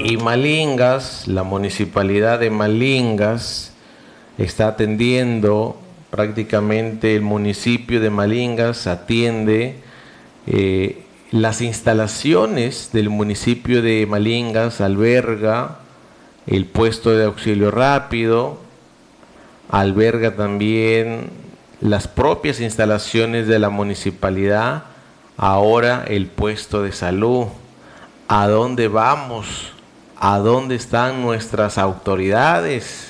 Y Malingas, la municipalidad de Malingas, está atendiendo, prácticamente el municipio de Malingas atiende las instalaciones del municipio de Malingas, alberga el puesto de auxilio rápido, alberga también las propias instalaciones de la municipalidad, ahora el puesto de salud. ¿A dónde vamos? ¿A dónde están nuestras autoridades?